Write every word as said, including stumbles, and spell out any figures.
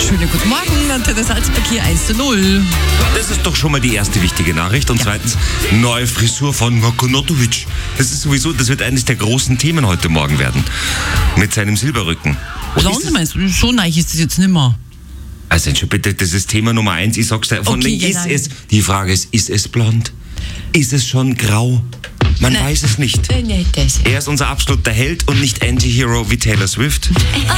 Schönen guten Morgen, Antenne Salzburg hier eins zu null. Das ist doch schon mal die erste wichtige Nachricht. Und ja. zweitens, neue Frisur von Marko Nautovic. Das ist sowieso, das wird eines der großen Themen heute Morgen werden. Mit seinem Silberrücken. Blond meinst du? So nein ist das jetzt nimmer. Also bitte, das ist Thema Nummer eins. Ich sag's dir, von Okay, wem ja, ist es? Die Frage ist, ist es blond? Ist es schon grau? Man Nein. weiß es nicht. Äh, nee, das. Er ist unser absoluter Held und nicht Anti-Hero wie Taylor Swift.